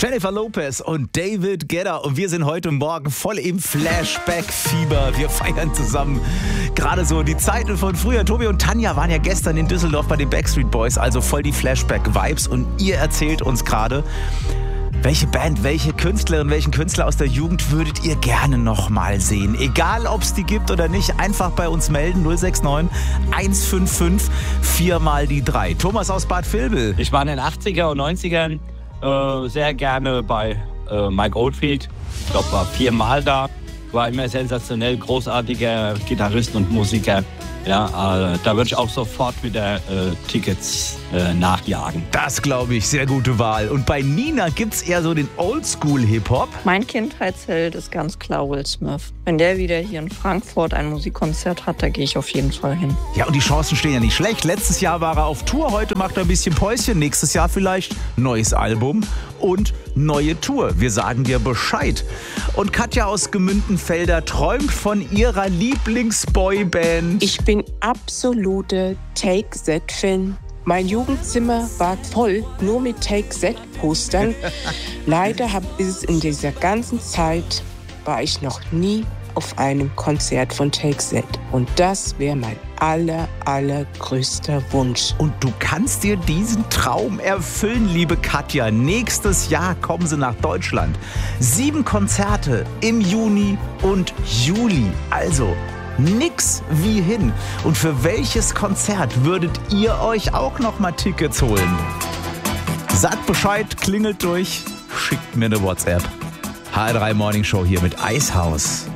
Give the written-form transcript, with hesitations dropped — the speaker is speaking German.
Jennifer Lopez und David Guetta und wir sind heute Morgen voll im Flashback-Fieber. Wir feiern zusammen gerade so die Zeiten von früher. Tobi und Tanja waren ja gestern in Düsseldorf bei den Backstreet Boys, also voll die Flashback-Vibes und ihr erzählt uns gerade, welche Band, welche Künstlerin, welchen Künstler aus der Jugend würdet ihr gerne nochmal sehen? Egal, ob es die gibt oder nicht, einfach bei uns melden. 069 155 4 mal die 3. Thomas aus Bad Vilbel. Ich war in den 80er und 90ern sehr gerne bei Mike Oldfield. Ich glaube, war 4 Mal da. War immer sensationell, großartiger Gitarrist und Musiker. Ja, da würde ich auch sofort wieder Tickets nachjagen. Das glaube ich, sehr gute Wahl. Und bei Nina gibt es eher so den Oldschool-Hip-Hop. Mein Kindheitsheld ist ganz klar Will Smith. Wenn der wieder hier in Frankfurt ein Musikkonzert hat, da gehe ich auf jeden Fall hin. Ja, und die Chancen stehen ja nicht schlecht. Letztes Jahr war er auf Tour, heute macht er ein bisschen Päuschen. Nächstes Jahr vielleicht neues Album und neue Tour. Wir sagen dir Bescheid. Und Katja aus Gemündenfelder träumt von ihrer Lieblingsboyband. Ich bin absolute Take-Z-Fan. Mein Jugendzimmer war voll nur mit Take-Z-Postern. Leider ist es in dieser ganzen Zeit, war ich noch nie auf einem Konzert von Take-Z. Und das wäre mein allergrößter Wunsch. Und du kannst dir diesen Traum erfüllen, liebe Katja. Nächstes Jahr kommen sie nach Deutschland. 7 Konzerte im Juni und Juli. Also nix wie hin. Und für welches Konzert würdet ihr euch auch noch mal Tickets holen? Sagt Bescheid, klingelt durch, schickt mir eine WhatsApp. HR3 Morning Show hier mit Eishaus.